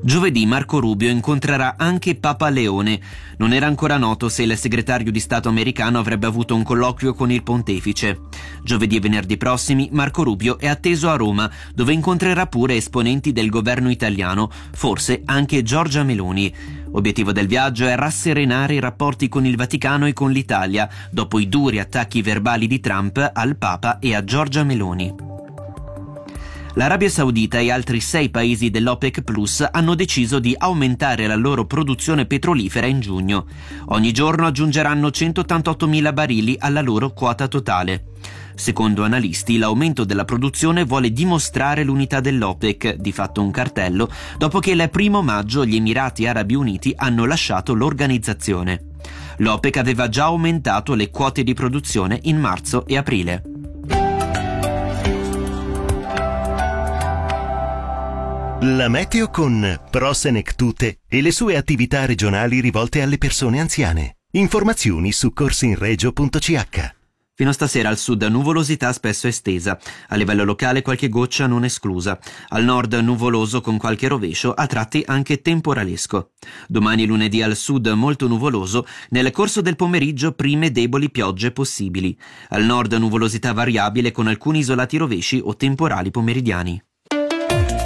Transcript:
Giovedì Marco Rubio incontrerà anche Papa Leone. Non era ancora noto se il segretario di Stato americano avrebbe avuto un colloquio con il pontefice. Giovedì e venerdì prossimi Marco Rubio è atteso a Roma, dove incontrerà pure esponenti del governo italiano, forse anche Giorgia Meloni. Obiettivo del viaggio è rasserenare i rapporti con il Vaticano e con l'Italia, dopo i duri attacchi verbali di Trump al Papa e a Giorgia Meloni. L'Arabia Saudita e altri 6 paesi dell'OPEC Plus hanno deciso di aumentare la loro produzione petrolifera in giugno. Ogni giorno aggiungeranno 188.000 barili alla loro quota totale. Secondo analisti, l'aumento della produzione vuole dimostrare l'unità dell'OPEC, di fatto un cartello, dopo che il 1 maggio gli Emirati Arabi Uniti hanno lasciato l'organizzazione. L'OPEC aveva già aumentato le quote di produzione in marzo e aprile. La meteo con Pro-Senectute e le sue attività regionali rivolte alle persone anziane. Informazioni su corsinregio.ch. Fino a stasera al sud nuvolosità spesso estesa, a livello locale qualche goccia non esclusa, al nord nuvoloso con qualche rovescio, a tratti anche temporalesco. Domani lunedì al sud molto nuvoloso, nel corso del pomeriggio prime deboli piogge possibili. Al nord nuvolosità variabile con alcuni isolati rovesci o temporali pomeridiani.